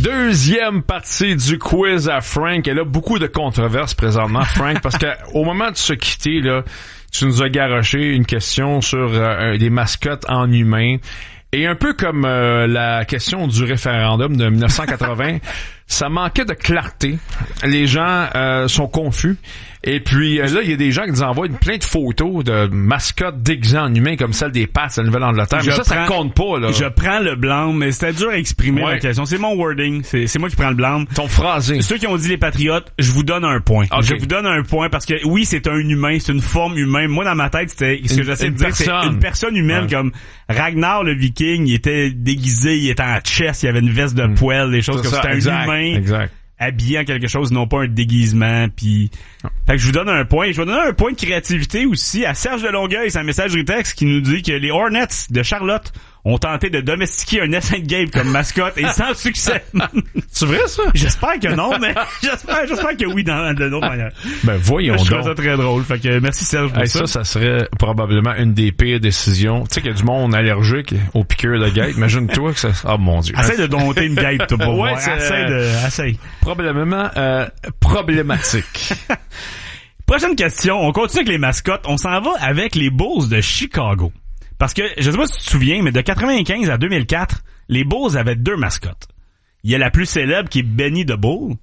Deuxième partie du quiz à Frank. Et là, beaucoup de controverses présentement, Frank, parce que au moment de se quitter, là, tu nous as garoché une question sur des mascottes en humain. Et un peu comme la question du référendum de 1980, ça manquait de clarté. Les gens sont confus. Et puis là, il y a des gens qui nous envoient plein de photos de mascottes déguisées en humains comme celle des Pats de la Nouvelle-Angleterre. Mais ça compte pas, là. Je prends le blâme, mais c'était dur à exprimer la question. C'est mon wording. C'est moi qui prends le blâme. Ton phrasé. Ceux qui ont dit les Patriotes, je vous donne un point. Okay. Je vous donne un point parce que oui, c'est un humain, c'est une forme humaine. Moi, dans ma tête, c'était ce que j'essaie de dire, c'est une personne humaine comme Ragnar le Viking. Il était déguisé, il était en chess, il avait une veste de poêle, des choses comme ça. C'était un humain. Exact. Habillé en quelque chose, non pas un déguisement, puis fait que je vous donne un point. Je vais donner un point de créativité aussi à Serge de Longueuil, c'est un messagerie texte qui nous dit que les Hornets de Charlotte ont tenté de domestiquer un Ness & Gabe comme mascotte et sans succès. C'est vrai, ça? J'espère que non, mais j'espère que oui de l'autre manière. Ben, voyons donc. Je trouve ça très drôle. Fait que merci Serge pour ça. Ça serait probablement une des pires décisions. Tu sais qu'il y a du monde allergique aux piqûres de guêpe. Imagine-toi que ça... Oh mon Dieu. Essaye de dompter une guêpe, toi, pour voir. Essaye. Probablement problématique. Prochaine question. On continue avec les mascottes. On s'en va avec les Bulls de Chicago. Parce que, je sais pas si tu te souviens, mais de 95 à 2004, les Bulls avaient 2 mascottes. Il y a la plus célèbre qui est Benny the Bull.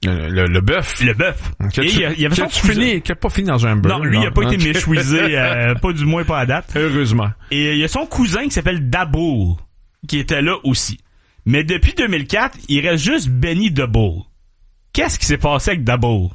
Le bœuf. Le bœuf. Et il y avait son cousin. Qui a pas fini dans un burger. Non, lui, il a pas été méchouisé, pas du moins pas à date. Heureusement. Et il y a son cousin qui s'appelle Dabull, qui était là aussi. Mais depuis 2004, il reste juste Benny the Bull. Qu'est-ce qui s'est passé avec Dabull?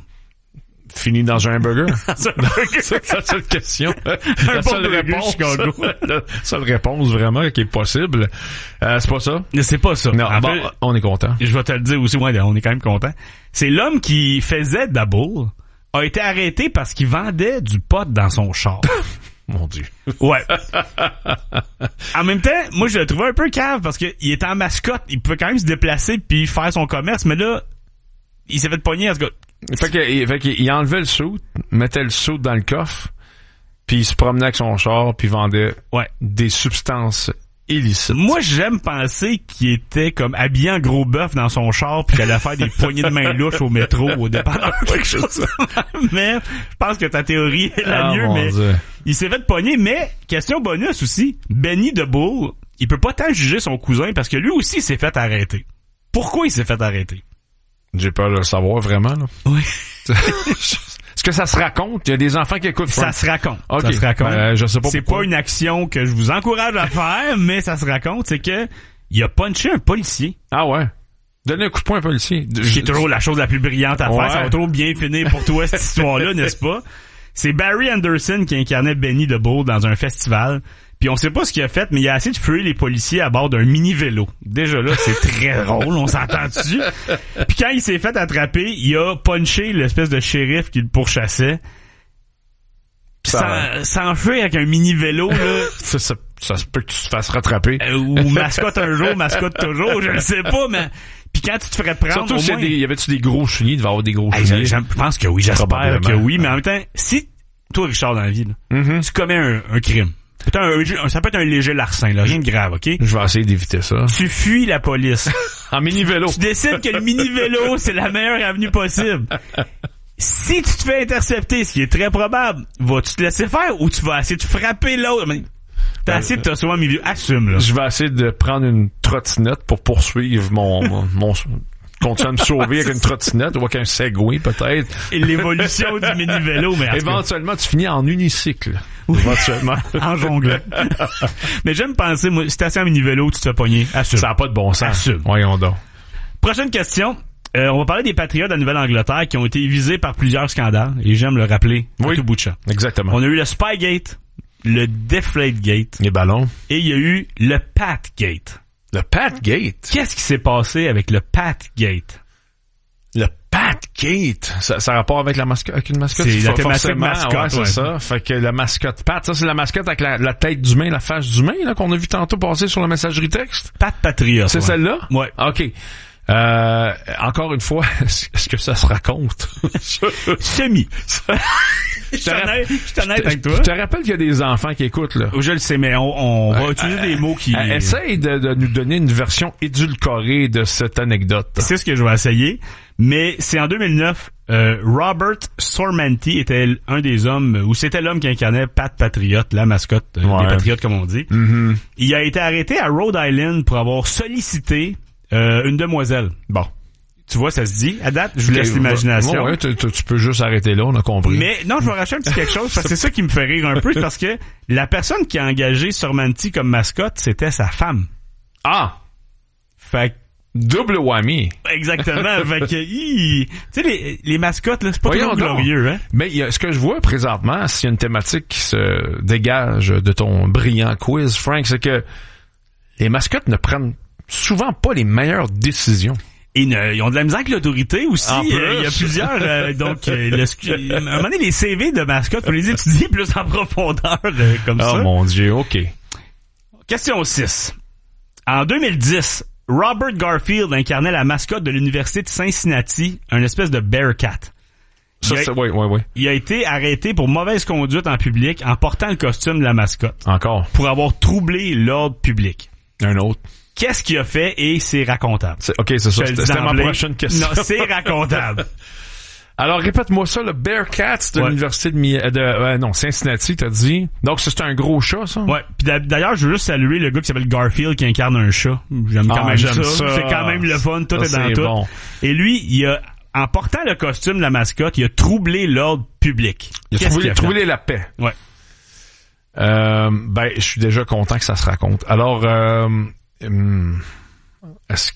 Fini dans un burger? C'est la seule question. La seule réponse. La seule réponse vraiment qui est possible. C'est pas ça? C'est pas ça. Non, bon, on est content. Je vais te le dire aussi, ouais, on est quand même content. C'est l'homme qui faisait Dabull a été arrêté parce qu'il vendait du pot dans son char. Mon Dieu. Ouais. En même temps, moi, je le trouvais un peu cave parce qu'il était en mascotte. Il pouvait quand même se déplacer puis faire son commerce, mais là, il s'est fait pogner à ce gars. Fait qu'il enlevait le suit, mettait le suit dans le coffre, puis il se promenait avec son char, puis vendait des substances illicites. Moi, j'aime penser qu'il était comme habillé en gros bœuf dans son char, puis qu'il allait faire des poignées de main louches au métro, au départ, quelque chose. Mais je pense que ta théorie est la mieux, mais Dieu. Il s'est fait pogner. Mais question bonus aussi, Benny the Bull, il peut pas tant juger son cousin parce que lui aussi il s'est fait arrêter. Pourquoi il s'est fait arrêter? J'ai peur de le savoir vraiment, là. Oui. Est-ce que ça se raconte? Il y a des enfants qui écoutent. Ça se raconte. Okay. Ça se raconte. Je sais pas c'est pourquoi. Pas une action que je vous encourage à faire, mais ça se raconte. C'est que il a punché un policier. Ah ouais? Donner un coup de poing à un policier. C'est toujours la chose la plus brillante à faire. Ça va trop bien finir pour toi, cette histoire-là, n'est-ce pas? C'est Barry Anderson qui incarnait Benny the Bull dans un festival. Puis on sait pas ce qu'il a fait, mais il a essayé de fuir les policiers à bord d'un mini-vélo. Déjà là, c'est très drôle, on s'entend dessus. Puis quand il s'est fait attraper, il a punché l'espèce de shérif qui le pourchassait. Puis s'enfuir avec un mini-vélo, là... Ça se peut que tu te fasses rattraper. Ou mascotte un jour, mascotte toujours, je ne sais pas, mais... Puis quand tu te ferais prendre... Surtout, au moins... y avait-tu des gros chenilles? Il devait avoir des gros chenilles. Je pense que oui, j'espère que oui, mais en même temps, si toi, Richard, dans la vie, là, tu commets un crime, ça peut être un léger larcin, là, rien de grave, OK? Je vais essayer d'éviter ça. Tu fuis la police. En mini-vélo. Tu décides que le mini-vélo, c'est la meilleure avenue possible. Si tu te fais intercepter, ce qui est très probable, vas-tu te laisser faire ou tu vas essayer de frapper l'autre? T'as essayé de te sauver mes vieux. Assume, là. Je vais essayer de prendre une trottinette pour poursuivre mon continuer à me sauver avec une trottinette ou avec un Segway, peut-être. Et l'évolution du mini-vélo, mais éventuellement, tu finis en unicycle. Oui. Éventuellement. En jonglant. Mais j'aime penser, moi, si t'es assis en mini-vélo, tu te fais pogner. Assume. Ça n'a pas de bon sens. Assume. Voyons donc. Prochaine question. On va parler des Patriotes de la Nouvelle-Angleterre qui ont été visés par plusieurs scandales. Et j'aime le rappeler. Oui. Tout bout de champ. Exactement. On a eu le Spygate, le Deflategate. Les ballons. Et il y a eu le Patgate. Le Patgate? Qu'est-ce qui s'est passé avec le Patgate? Le Patgate? Ça a rapport avec la mascotte, avec une mascotte? C'est la thématique mascotte. Ouais, c'est ça. Fait que la mascotte Pat, ça c'est la mascotte avec la tête d'humain, la face d'humain, là, qu'on a vu tantôt passer sur la messagerie texte. Pat Patriot. C'est celle-là? Ouais. OK. Encore une fois, est-ce que ça se raconte? Semi. Je suis honnête avec toi. Je te rappelle qu'il y a des enfants qui écoutent, là. Je le sais, mais on va utiliser des mots qui... Essaye de nous donner une version édulcorée de cette anecdote. C'est ce que je vais essayer. Mais c'est en 2009, Robert Sormanti était un des hommes, ou c'était l'homme qui incarnait Pat Patriot, la mascotte des Patriotes, comme on dit. Mm-hmm. Il a été arrêté à Rhode Island pour avoir sollicité une demoiselle. Bon. Tu vois, ça se dit. À date, je vous laisse l'imagination. Ouais, tu peux juste arrêter là, on a compris. Mais non, je vais racheter un petit quelque chose, parce que c'est ça qui me fait rire un peu, parce que la personne qui a engagé Sormanti comme mascotte, c'était sa femme. Ah! Fait que double whammy. exactement. Fait que, tu sais, les mascottes, là, c'est pas toujours glorieux, hein. Mais ce que je vois présentement, s'il y a une thématique qui se dégage de ton brillant quiz, Frank, c'est que les mascottes ne prennent souvent pas les meilleures décisions. Et ils ont de la misère avec l'autorité aussi. Il y a plusieurs... à un moment donné, les CV de mascottes, faut les étudier plus en profondeur comme ça. Oh mon Dieu, OK. Question 6. En 2010, Robert Garfield incarnait la mascotte de l'université de Cincinnati, un espèce de Bearcat. Oui. Il a été arrêté pour mauvaise conduite en public en portant le costume de la mascotte. Encore. Pour avoir troublé l'ordre public. Un autre. Qu'est-ce qu'il a fait et c'est racontable. OK, c'est ça. C'était ma prochaine question. Non, c'est racontable. Alors, répète-moi ça, le Bearcat de l'université de Cincinnati, t'as dit. Donc, c'est un gros chat, ça? Ouais. Puis d'ailleurs, je veux juste saluer le gars qui s'appelle Garfield qui incarne un chat. J'aime quand même ça. C'est quand même le fun, tout est dans tout. Bon. Et lui, en portant le costume de la mascotte, il a troublé l'ordre public. Il a troublé la paix. Ouais. Je suis déjà content que ça se raconte. Alors, est-ce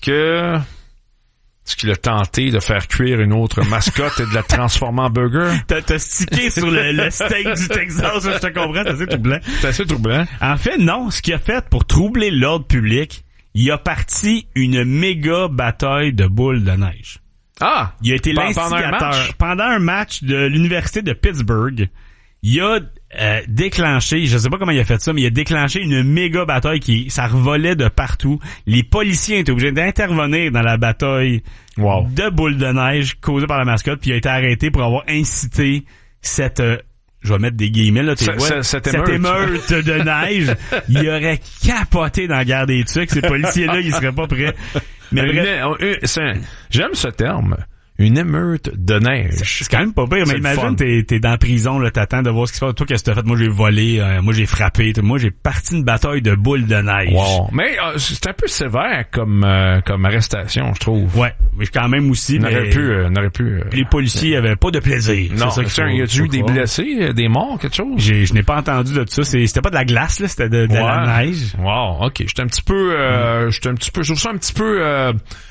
qu'il a tenté de faire cuire une autre mascotte et de la transformer en burger? T'as stické sur le steak du Texas, je te comprends, c'est assez troublant. C'est assez troublant. En fait, non. Ce qu'il a fait pour troubler l'ordre public, il a parti une méga bataille de boules de neige. Ah! Il a été l'instigateur. Pendant un match de l'université de Pittsburgh, il a déclenché, je sais pas comment il a fait ça, mais il a déclenché une méga bataille ça revolait de partout. Les policiers étaient obligés d'intervenir dans la bataille de boules de neige causée par la mascotte, puis il a été arrêté pour avoir incité cette je vais mettre des guillemets là, tu vois, cette émeute de neige. Il aurait capoté dans la guerre des tucs. Ces policiers-là, ils seraient pas prêts. Mais j'aime ce terme. Une émeute de neige. C'est quand même pas pire, mais imagine, t'es dans la prison, là, t'attends de voir ce qui se passe. Toi, qu'est-ce que t'as fait? Moi, j'ai volé, moi, j'ai frappé. Moi, j'ai parti une bataille de boules de neige. Wow. Mais c'est un peu sévère comme arrestation, je trouve. Ouais, mais quand même aussi. On aurait pu. Les policiers avaient pas de plaisir. Non, c'est ça. Y a-tu eu des blessés, des morts, quelque chose? Je n'ai pas entendu de ça. C'était pas de la glace, là, c'était de la neige. Wow, ok. J'étais un petit peu, je trouve ça un petit peu,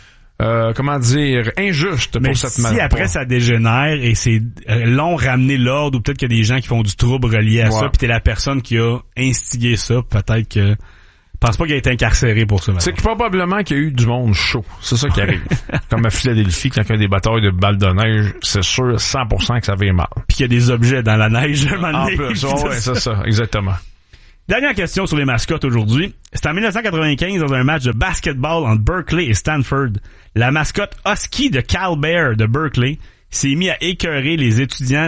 comment dire, injuste pour cette si après ça dégénère et c'est long ramener l'ordre, ou peut-être qu'il y a des gens qui font du trouble relié à ça, puis t'es la personne qui a instigé ça, peut-être que je pense pas qu'il a été incarcéré pour ça. C'est que probablement qu'il y a eu du monde chaud. C'est ça qui arrive. Comme à Philadelphie, quand il y a des batailles de balles de neige, c'est sûr 100% que ça va mal. Puis qu'il y a des objets dans la neige. En plus, c'est ça, exactement. Dernière question sur les mascottes aujourd'hui. C'est en 1995 dans un match de basketball entre Berkeley et Stanford. La mascotte Husky de Cal Bear de Berkeley s'est mis à écœurer les étudiants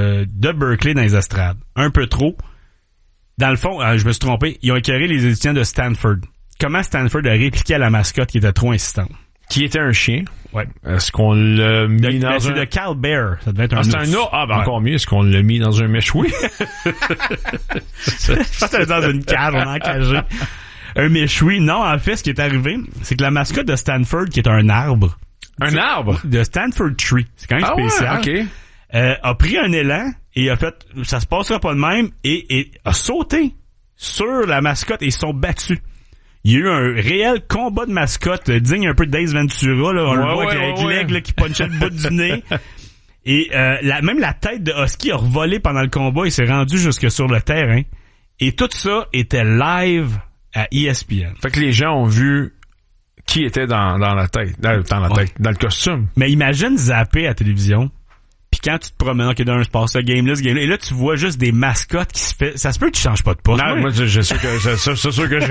de Berkeley dans les estrades. Un peu trop. Dans le fond, je me suis trompé, ils ont écœuré les étudiants de Stanford. Comment Stanford a répliqué à la mascotte qui était trop insistante? Qui était un chien. Ouais. Est-ce qu'on l'a mis dans c'est de Cal Bear. Ça devait être un ours. C'est un ours. Ah, encore mieux. Est-ce qu'on l'a mis dans un méchoui? Je pense que c'était dans une cage, on a encagé. Un méchoui. Non, en fait, ce qui est arrivé, c'est que la mascotte de Stanford, qui est un arbre. Un arbre? De Stanford Tree. C'est quand même spécial. Ouais, OK. A pris un élan et a fait, ça se passera pas de même, et a sauté sur la mascotte et ils se sont battus. Il y a eu un réel combat de mascotte digne un peu de Dace Ventura, là. On le voit avec l'aigle qui punchait le bout du nez. Et même la tête de Husky a revolé pendant le combat et s'est rendu jusque sur le terrain. Et tout ça était live à ESPN. Fait que les gens ont vu qui était dans la tête, dans le costume. Mais imagine zapper à la télévision. Puis quand tu te promènes, ok, d'un sport, ce game-là, et là, tu vois juste des mascottes qui se fait, ça se peut que tu changes pas de poste. Non, moi, c'est sûr que je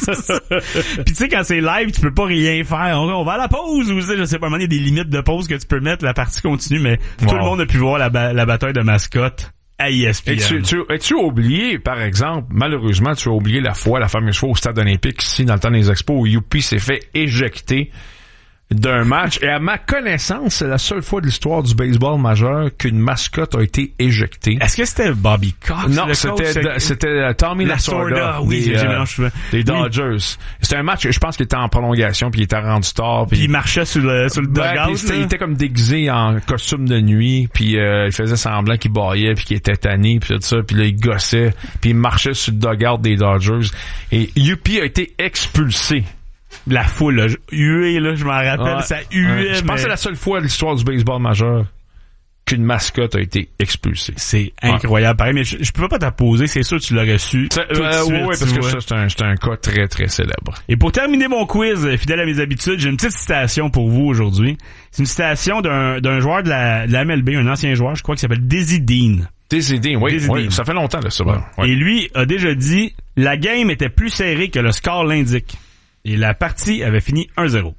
reste. Puis tu sais, quand c'est live, tu peux pas rien faire. On va à la pause, ou je sais pas, il y a des limites de pause que tu peux mettre, la partie continue, mais tout le monde a pu voir la bataille de mascottes à ESPN. Et tu as oublié, par exemple, malheureusement, tu as oublié la fameuse fois au Stade olympique, ici, dans le temps des expos, où Youpi s'est fait éjecter d'un match. Et à ma connaissance, c'est la seule fois de l'histoire du baseball majeur qu'une mascotte a été éjectée. Est-ce que c'était Bobby Cox? Non, c'était Tommy Lasorda. Oui, des Dodgers. C'était un match, je pense qu'il était en prolongation, puis il était rendu tard. Puis il marchait sur le dugout. Il était comme déguisé en costume de nuit, puis il faisait semblant qu'il baillait, puis qu'il était tanné, puis tout ça, puis là il gossait, puis il marchait sur le dugout des Dodgers. Et Youpi a été expulsé. La foule, là, huée, là, je m'en rappelle, ça huait. Je pense que c'est la seule fois de l'histoire du baseball majeur qu'une mascotte a été expulsée. C'est incroyable. Pareil, mais je peux pas t'apposer, c'est sûr que tu l'aurais su. Oui, parce que ça, c'est un cas très, très célèbre. Et pour terminer mon quiz, fidèle à mes habitudes, j'ai une petite citation pour vous aujourd'hui. C'est une citation d'un joueur de la MLB, un ancien joueur, je crois, qui s'appelle Dizzy Dean. Dizzy Dean, oui, ça fait longtemps de ça. Ouais. Et lui a déjà dit, la game était plus serrée que le score l'indique. Et la partie avait fini 1-0.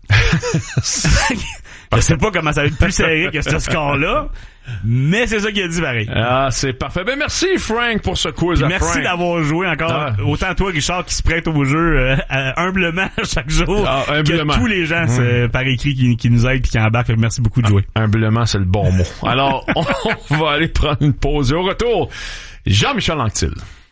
Je sais pas comment ça va être plus serré que ce score-là, mais c'est ça qu'il a dit pareil. Ah, c'est parfait. Ben merci Frank pour ce quiz. Merci d'avoir joué encore. Autant toi, Richard, qui se prête au jeu humblement chaque jour, que tous les gens par écrit qui nous aident et qui embarquent. Merci beaucoup de jouer. Humblement, c'est le bon mot. Alors, on va aller prendre une pause. Et au retour, Jean-Michel Anctil.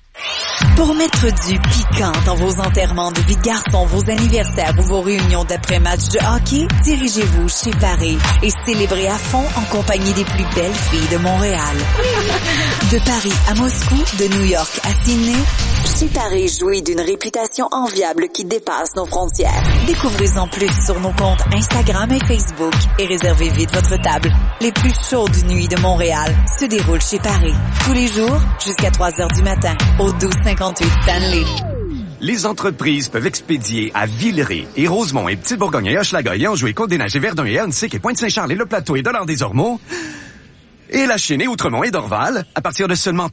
Pour mettre du piquant dans vos enterrements de vie de garçon, vos anniversaires ou vos réunions d'après-match de hockey, dirigez-vous chez Paris et célébrez à fond en compagnie des plus belles filles de Montréal. De Paris à Moscou, de New York à Sydney, chez Paris jouit d'une réputation enviable qui dépasse nos frontières. Découvrez-en plus sur nos comptes Instagram et Facebook et réservez vite votre table. Les plus chaudes nuits de Montréal se déroulent chez Paris. Tous les jours, jusqu'à 3h du matin, au 1258 Stanley. Les entreprises peuvent expédier à Villeray et Rosemont et Petite-Bourgogne et Hochelaga et Anjou et Côte-des-Neiges et Verdun et Huntsic et Pointe-Saint-Charles et Le Plateau et Dollard-des-Ormeaux et La Chine et Outremont et Dorval à partir de seulement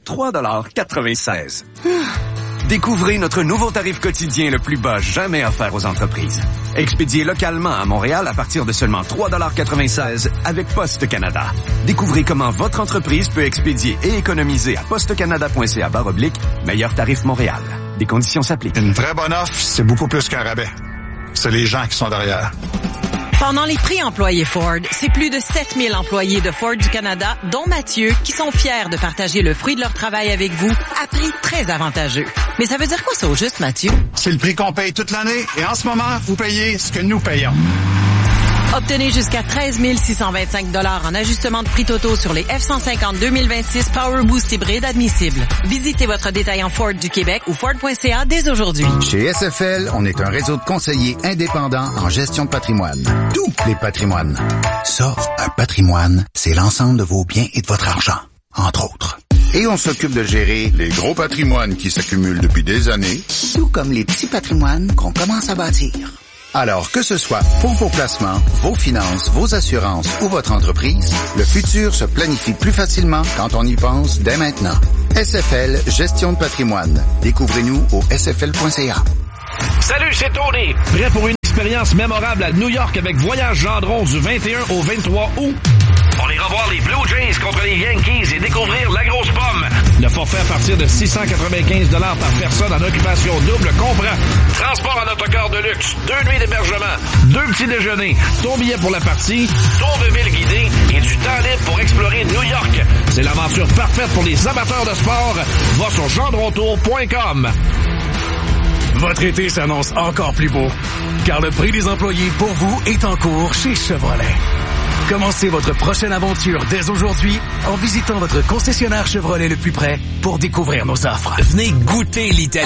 $3,96. Découvrez notre nouveau tarif quotidien le plus bas jamais offert aux entreprises. Expédié localement à Montréal à partir de seulement $3,96 avec Poste Canada. Découvrez comment votre entreprise peut expédier et économiser à postecanada.ca/meilleur tarif Montréal. Des conditions s'appliquent. Une très bonne offre, c'est beaucoup plus qu'un rabais. C'est les gens qui sont derrière. Pendant les prix employés Ford, c'est plus de 7000 employés de Ford du Canada, dont Mathieu, qui sont fiers de partager le fruit de leur travail avec vous à prix très avantageux. Mais ça veut dire quoi ça au juste, Mathieu? C'est le prix qu'on paye toute l'année et en ce moment, vous payez ce que nous payons. Obtenez jusqu'à 13 625 $ en ajustement de prix totaux sur les F-150 2026 Power Boost hybride admissibles. Visitez votre détaillant Ford du Québec ou Ford.ca dès aujourd'hui. Chez SFL, on est un réseau de conseillers indépendants en gestion de patrimoine. Tous les patrimoines. Ça, un patrimoine, c'est l'ensemble de vos biens et de votre argent, entre autres. Et on s'occupe de gérer les gros patrimoines qui s'accumulent depuis des années, tout comme les petits patrimoines qu'on commence à bâtir. Alors, que ce soit pour vos placements, vos finances, vos assurances ou votre entreprise, le futur se planifie plus facilement quand on y pense dès maintenant. SFL Gestion de patrimoine. Découvrez-nous au sfl.ca. Salut, c'est Tony. Prêt pour une expérience mémorable à New York avec Voyage Gendron du 21 au 23 août? On ira voir les Blue Jays contre les Yankees et découvrir la grosse pomme. Le forfait à partir de 695 $ par personne en occupation double comprend transport en autocar de luxe, 2 nuits d'hébergement, 2 petits déjeuners, ton billet pour la partie, tour de ville guidé et du temps libre pour explorer New York. C'est l'aventure parfaite pour les amateurs de sport. Va sur gendrontour.com. Votre été s'annonce encore plus beau, car le prix des employés pour vous est en cours chez Chevrolet. Commencez votre prochaine aventure dès aujourd'hui en visitant votre concessionnaire Chevrolet le plus près pour découvrir nos offres. Venez goûter l'Italie.